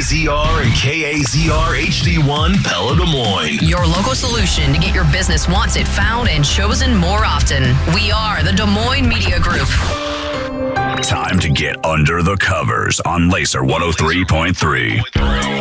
WKZR and KAZR HD1 Pella Des Moines. Your local solution to get your business wanted, found, and chosen more often. We are the Des Moines Media Group. Time to get under the covers on Laser 103.3.